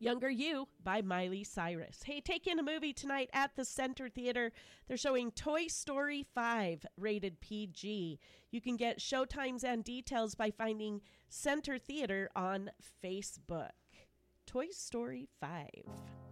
Younger You by Miley Cyrus. Hey, take in a movie tonight at the Center Theater. They're showing Toy Story 5, rated PG. You can get showtimes and details by finding Center Theater on Facebook. Toy Story 5.